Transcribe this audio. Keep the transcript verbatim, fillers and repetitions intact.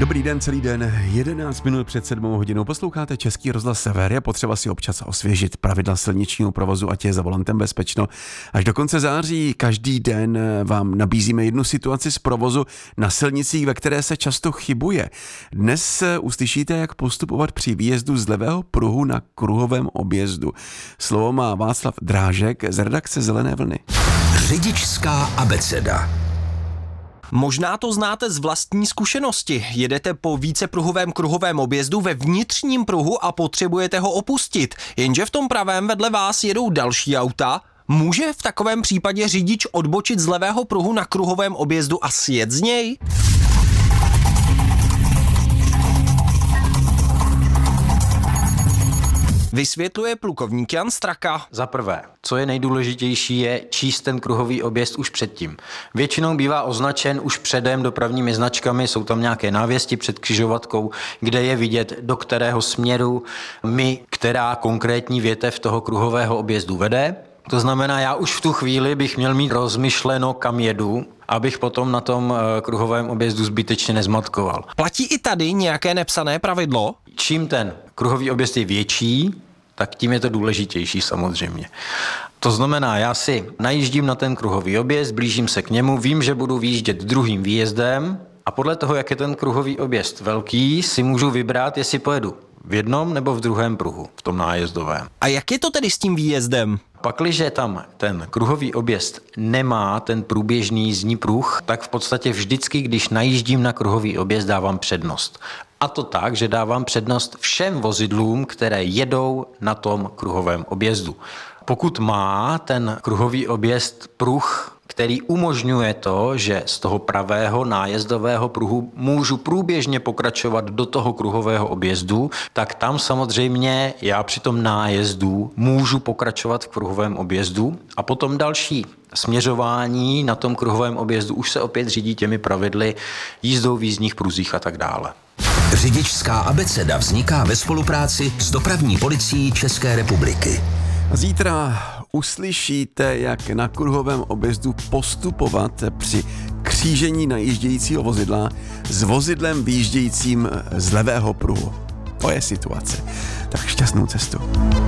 Dobrý den, celý den, jedenáct minut před sedmou hodinou. Posloucháte Český rozhlas Sever. Je potřeba si občas osvěžit pravidla silničního provozu, ať je za volantem bezpečno. Až do konce září každý den vám nabízíme jednu situaci z provozu na silnicích, ve které se často chybuje. Dnes uslyšíte, jak postupovat při výjezdu z levého pruhu na kruhovém objezdu. Slovo má Václav Drážek z redakce Zelené vlny. Řidičská abeceda. Možná to znáte z vlastní zkušenosti. Jedete po vícepruhovém kruhovém objezdu ve vnitřním pruhu a potřebujete ho opustit. Jenže v tom pravém vedle vás jedou další auta. Může v takovém případě řidič odbočit z levého pruhu na kruhovém objezdu a sjet z něj? Vysvětluje plukovník Jan Straka. Za prvé, co je nejdůležitější, je číst ten kruhový objezd už předtím. Většinou bývá označen už předem dopravními značkami, jsou tam nějaké návěsti před křižovatkou, kde je vidět, do kterého směru mi, která konkrétní větev toho kruhového objezdu vede. To znamená, já už v tu chvíli bych měl mít rozmyšleno, kam jedu, abych potom na tom kruhovém objezdu zbytečně nezmatkoval. Platí i tady nějaké nepsané pravidlo? Čím ten kruhový objezd je větší, tak tím je to důležitější samozřejmě. To znamená, já si najíždím na ten kruhový objezd, blížím se k němu, vím, že budu výjíždět druhým výjezdem a podle toho, jak je ten kruhový objezd velký, si můžu vybrat, jestli pojedu v jednom nebo v druhém pruhu, v tom nájezdovém. A jak je to tedy s tím výjezdem? Pakliže tam ten kruhový objezd nemá ten průběžný jízdní pruh, tak v podstatě vždycky, když najíždím na kruhový objezd, dávám přednost. A to tak, že dávám přednost všem vozidlům, které jedou na tom kruhovém objezdu. Pokud má ten kruhový objezd pruh, který umožňuje to, že z toho pravého nájezdového pruhu můžu průběžně pokračovat do toho kruhového objezdu, tak tam samozřejmě já při tom nájezdu můžu pokračovat v kruhovém objezdu a potom další směřování na tom kruhovém objezdu už se opět řídí těmi pravidly jízdou v jízdních pruzích a tak dále. Řidičská abeceda vzniká ve spolupráci s dopravní policií České republiky. Zítra uslyšíte, jak na kruhovém objezdu postupovat při křížení najíždějícího vozidla s vozidlem výjíždějícím z levého pruhu. To je situace. Tak šťastnou cestu.